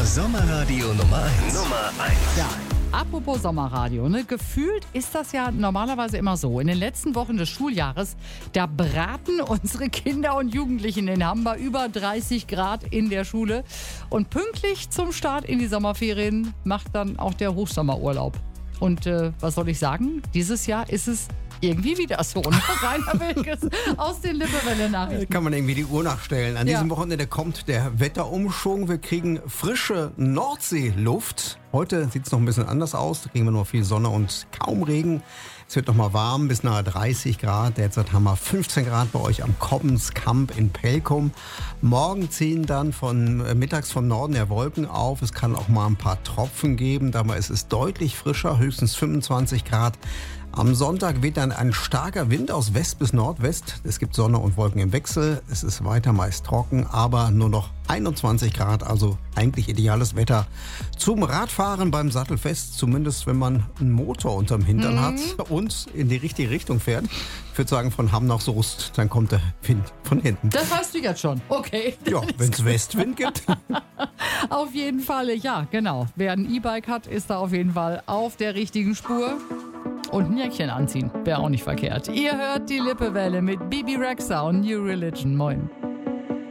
Sommerradio Nummer 1. Ja, apropos Sommerradio, ne? Gefühlt ist das ja normalerweise immer so. In den letzten Wochen des Schuljahres, da braten unsere Kinder und Jugendlichen in Hamburg über 30 Grad in der Schule. Und pünktlich zum Start in die Sommerferien macht dann auch der Hochsommerurlaub. Und was soll ich sagen? Dieses Jahr ist es irgendwie wieder so. Ne? Rainer Wilkes aus den Lippewelle-Nachrichten. Kann man irgendwie die Uhr nachstellen. An diesem Wochenende kommt der Wetterumschwung. Wir kriegen frische Nordseeluft. Heute sieht es noch ein bisschen anders aus. Da kriegen wir nur viel Sonne und kaum Regen. Es wird noch mal warm, bis nahe 30 Grad. Derzeit haben wir 15 Grad bei euch am Kobbenskamp in Pelkum. Morgen ziehen dann mittags von Norden der Wolken auf. Es kann auch mal ein paar Tropfen geben. Dabei ist es deutlich frischer, höchstens 25 Grad. Am Sonntag weht dann ein starker Wind aus West bis Nordwest. Es gibt Sonne und Wolken im Wechsel. Es ist weiter meist trocken, aber nur noch 21 Grad, also eigentlich ideales Wetter zum Radfahren beim Sattelfest, zumindest wenn man einen Motor unterm Hintern hat und in die richtige Richtung fährt. Ich würde sagen, von Hamm nach Soest, dann kommt der Wind von hinten. Das weißt du jetzt schon. Okay. Ja, wenn es Westwind gibt. Auf jeden Fall, ja, genau. Wer ein E-Bike hat, ist da auf jeden Fall auf der richtigen Spur. Und ein Jäckchen anziehen, wäre auch nicht verkehrt. Ihr hört die Lippewelle mit Bibi Rexha und New Religion. Moin.